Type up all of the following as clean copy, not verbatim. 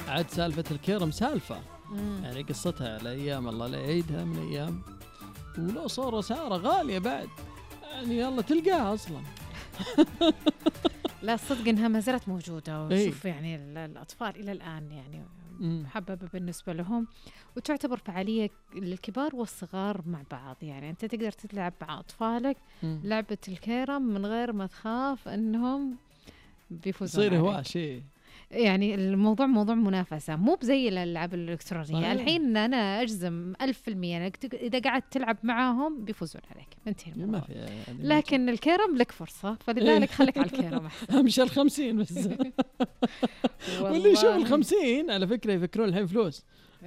عاد سالفة الكيرم سالفة يعني قصتها على أيام الله لا يعيدها من أيام، ولو صار سعره غالية بعد يعني يلا تلقاها أصلا. لا صدق إنها ما زالت موجودة، وشوف يعني الأطفال إلى الآن يعني محببة بالنسبة لهم، وتعتبر فعالية للكبار والصغار مع بعض. يعني أنت تقدر تلعب مع أطفالك لعبة الكيرم من غير ما تخاف أنهم بيفوزون يصير هو شيء. يعني الموضوع موضوع منافسة، مو بزي الألعاب الإلكترونية. صحيح. الحين أنا أجزم 1000% أنك إذا قعدت تلعب معاهم بيفوزون عليك، انتهي الموضوع. لكن الكيرم لك فرصة، فلذلك خليك على الكيرم أحسن. مش 50 بس. واللي يشوف 50 على فكرة يفكرون الحين فلوس.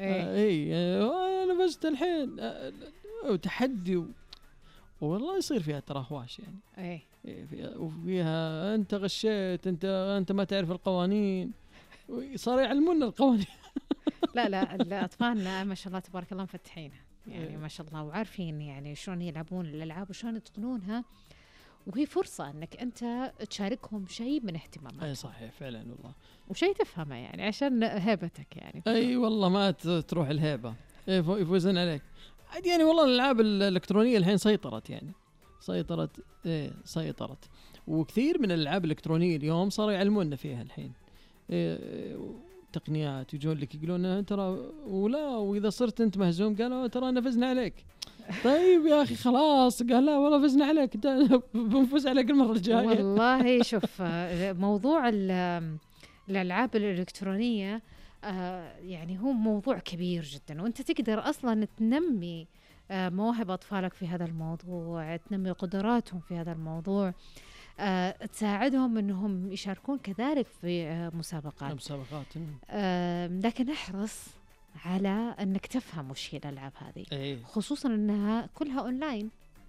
أنا فزت الحين وتحدي والله يصير فيها ترى هواش يعني. وفيها أنت غشيت، أنت ما تعرف القوانين، صار يعلمون القوانين. لا أطفالنا ما شاء الله تبارك الله مفتحينها يعني ما شاء الله، وعارفين يعني شلون يلعبون الألعاب وشلون يتقنونها، وهي فرصة أنك أنت تشاركهم شيء من اهتماماتهم. أي صحيح فعلا والله، وشيء تفهمه يعني عشان هيبتك يعني. أي والله ما تروح الهيبة يفوزون عليك يعني. والله الألعاب الإلكترونية الحين سيطرت وكثير من الألعاب الإلكترونية اليوم صاروا يعلموننا فيها الحين تقنيات، يجون لك يقولون ترى ولا، وإذا صرت أنت مهزوم قالوا ترى نفزنا عليك. طيب يا أخي خلاص، قال لا والله فزنا عليك، بنفوز عليك المرة الجاية. والله شوف موضوع الألعاب الإلكترونية يعني هو موضوع كبير جدا، وأنت تقدر أصلا تنمي مواهب أطفالك في هذا الموضوع، تنمي قدراتهم في هذا الموضوع، تساعدهم أنهم يشاركون كذلك في مسابقات. لكن احرص على أنك تفهم وش هي الألعاب هذه، خصوصا أنها كلها أونلاين.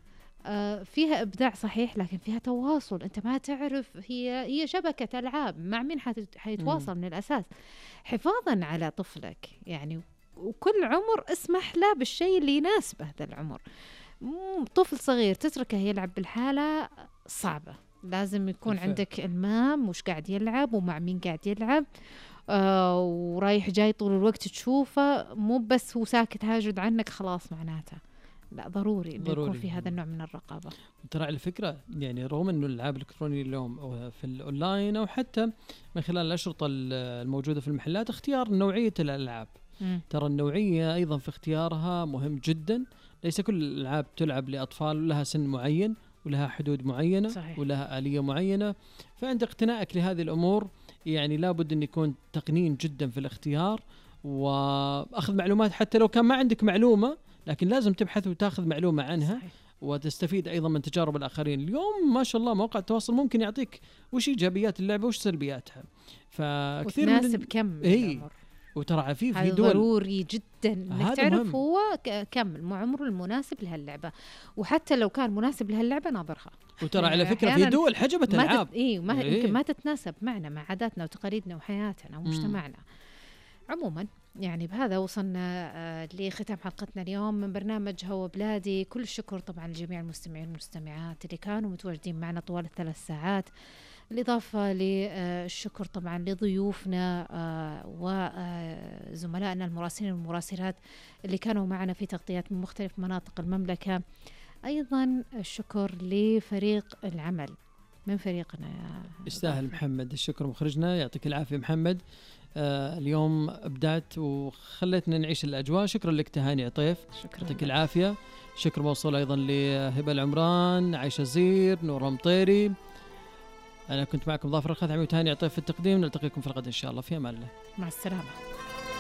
فيها إبداع صحيح، لكن فيها تواصل. أنت ما تعرف هي شبكة ألعاب مع مين حيتواصل من الأساس، حفاظا على طفلك يعني. وكل عمر اسمح له بالشيء اللي يناسبه هذا العمر. طفل صغير تتركه يلعب بالحالة صعبة، لازم يكون عندك المام وش قاعد يلعب ومع مين قاعد يلعب، ورايح جاي طول الوقت تشوفه، مو بس هو ساكت هاجد عنك خلاص معناته. لا ضروري يكون في هذا النوع من الرقابة. ترى على فكرة يعني رغم أنه الألعاب الإلكترونية اليوم أو في الأونلاين أو حتى من خلال الأشرطة الموجودة في المحلات، اختيار نوعية الألعاب، ترى النوعية أيضا في اختيارها مهم جدا. ليس كل الألعاب تلعب لأطفال، لها سن معين ولها حدود معينة. صحيح. ولها آلية معينة. فعند اقتنائك لهذه الأمور يعني لابد أن يكون تقنين جدا في الاختيار وأخذ معلومات، حتى لو كان ما عندك معلومة لكن لازم تبحث وتاخذ معلومة عنها. صحيح. وتستفيد أيضا من تجارب الآخرين. اليوم ما شاء الله مواقع التواصل ممكن يعطيك وش إيجابيات اللعبة وش سلبياتها، فكثير وتناسب كم العمر. وترى في دول ضروري جدا انك تعرف هو كم عمره المناسب لهاللعبة، وحتى لو كان مناسب لهاللعبة ناظرها. وترى على فكرة في دول حجبت العاب يمكن ما تتناسب معنا، مع عاداتنا وتقاليدنا وحياتنا ومجتمعنا. عموما يعني بهذا وصلنا لختام حلقتنا اليوم من برنامج هوا بلادي. كل الشكر طبعا لجميع المستمعين والمستمعات اللي كانوا متواجدين معنا طوال 3 ساعات، بالإضافة للشكر طبعا لضيوفنا وزملائنا المراسلين والمراسلات اللي كانوا معنا في تغطيات من مختلف مناطق المملكة. أيضا الشكر لفريق العمل من فريقنا. يستاهل محمد الشكر، مخرجنا، يعطيك العافية محمد. اليوم أبدعت وخلتنا نعيش الأجواء. شكرا لك تهاني عطيف، يعطيك العافية. شكر موصول أيضا لهبة العمران، عايشة زير، نور مطيري. أنا كنت معكم ظافر الخثعمي وتهاني عطيف في التقديم. نلتقيكم في الغد إن شاء الله. في أمان الله، مع السلامة.